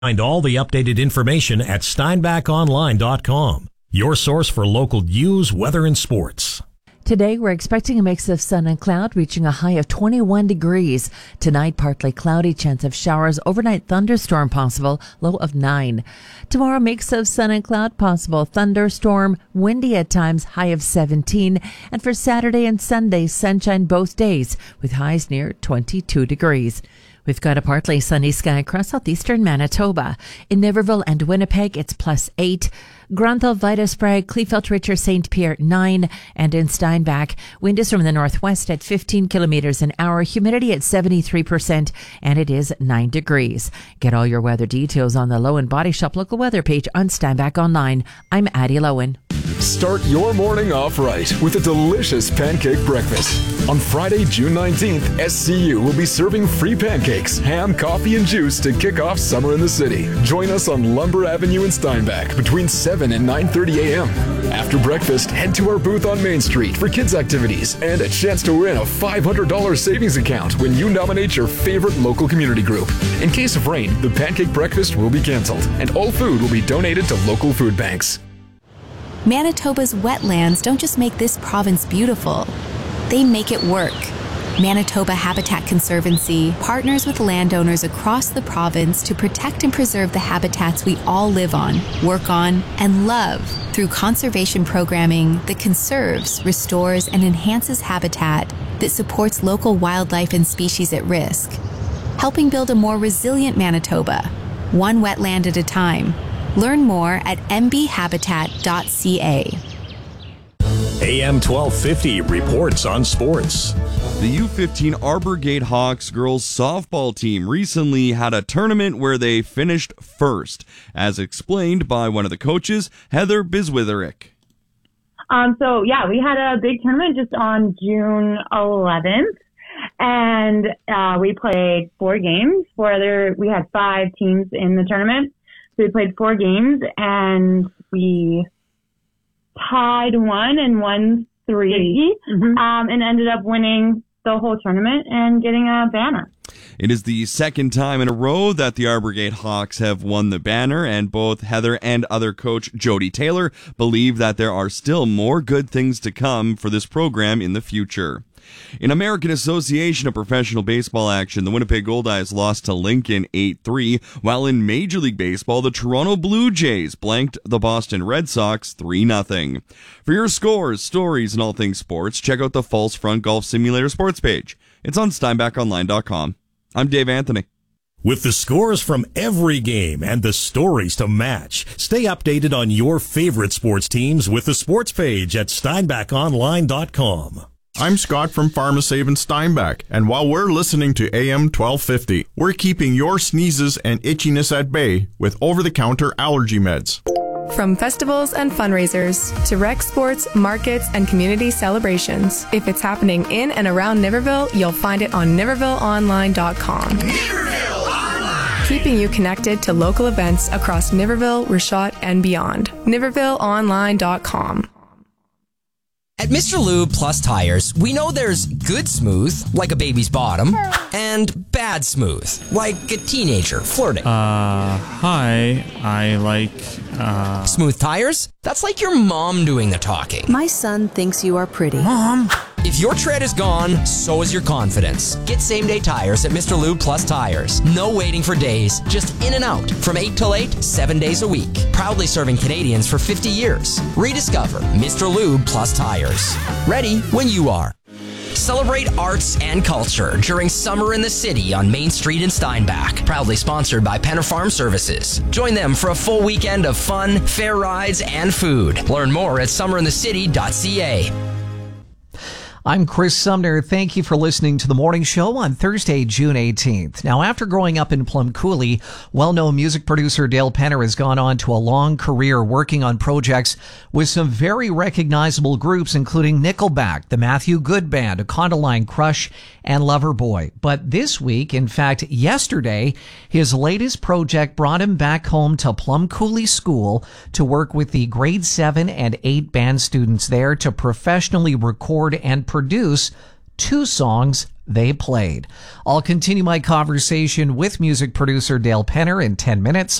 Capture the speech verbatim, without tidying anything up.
Find all the updated information at steinbach online dot com, your source for local news, weather, and sports. Today, we're expecting a mix of sun and cloud, reaching a high of twenty-one degrees. Tonight, partly cloudy, chance of showers, overnight thunderstorm possible, low of nine. Tomorrow, mix of sun and cloud possible, thunderstorm, windy at times, high of seventeen. And for Saturday and Sunday, sunshine both days, with highs near twenty-two degrees. We've got a partly sunny sky across southeastern Manitoba. In Niverville and Winnipeg, it's plus eight. Granville, Vida, Sprague, Kleefeld, Richer, Saint Pierre, nine. And in Steinbach, wind is from the northwest at fifteen kilometers an hour, humidity at seventy-three percent, and it is nine degrees. Get all your weather details on the Lowen Body Shop local weather page on Steinbach Online. I'm Addie Lowen. Start your morning off right with a delicious pancake breakfast. On Friday, June nineteenth, S C U will be serving free pancakes, ham, coffee, and juice to kick off summer in the city. Join us on Lumber Avenue in Steinbach between seven and nine thirty a.m. After breakfast, head to our booth on Main Street for kids' activities and a chance to win a five hundred dollars savings account when you nominate your favorite local community group. In case of rain, the pancake breakfast will be canceled, and all food will be donated to local food banks. Manitoba's wetlands don't just make this province beautiful, they make it work. Manitoba Habitat Conservancy partners with landowners across the province to protect and preserve the habitats we all live on, work on, and love through conservation programming that conserves, restores, and enhances habitat that supports local wildlife and species at risk, helping build a more resilient Manitoba, one wetland at a time. Learn more at m b habitat dot c a. A M twelve fifty reports on sports. The U fifteen Arbor Gate Hawks girls softball team recently had a tournament where they finished first, as explained by one of the coaches, Heather Biswitherick. Um, so, yeah, we had a big tournament just on June eleventh, and uh, we played four games. Four other, we had five teams in the tournament. So we played four games, and we tied one and won three, mm-hmm. um, and ended up winning the whole tournament and getting a banner. It is the second time in a row that the Arbor Gate Hawks have won the banner, and both Heather and other coach Jody Taylor believe that there are still more good things to come for this program in the future. In American Association of Professional Baseball action, the Winnipeg Goldeyes lost to Lincoln eight three, while in Major League Baseball, the Toronto Blue Jays blanked the Boston Red Sox three nothing. For your scores, stories, and all things sports, check out the False Front Golf Simulator sports page. It's on steinbach online dot com. I'm Dave Anthony. With the scores from every game and the stories to match, stay updated on your favorite sports teams with the sports page at steinbach online dot com. I'm Scott from Pharmasave in Steinbach, and while we're listening to A M twelve fifty, we're keeping your sneezes and itchiness at bay with over-the-counter allergy meds. From festivals and fundraisers to rec sports, markets, and community celebrations. If it's happening in and around Niverville, you'll find it on niverville online dot com. Niverville Online! Keeping you connected to local events across Niverville, Richot, and beyond. niverville online dot com. At Mister Lube Plus Tires, we know there's good smooth, like a baby's bottom, and bad smooth, like a teenager flirting. Uh, hi, I like, uh... Smooth tires? That's like your mom doing the talking. My son thinks you are pretty. Mom! If your tread is gone, so is your confidence. Get same-day tires at Mister Lube Plus Tires. No waiting for days, just in and out. From eight till eight, seven days a week. Proudly serving Canadians for fifty years. Rediscover Mister Lube Plus Tires. Ready when you are. Celebrate arts and culture during Summer in the City on Main Street in Steinbach. Proudly sponsored by Penner Farm Services. Join them for a full weekend of fun, fair rides, and food. Learn more at summer in the city dot c a. I'm Chris Sumner. Thank you for listening to The Morning Show on Thursday, June eighteenth. Now, after growing up in Plum Coulee, well-known music producer Dale Penner has gone on to a long career working on projects with some very recognizable groups, including Nickelback, the Matthew Good Band, Econdyline Crush, and Loverboy. But this week, in fact, yesterday, his latest project brought him back home to Plum Coulee School to work with the grade seven and eight band students there to professionally record and produce two songs they played. I'll continue my conversation with music producer Dale Penner in ten minutes.